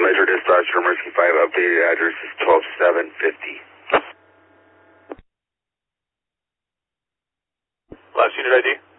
Laser Dispatch for Emergency 5, updated address is 12750. Last unit ID?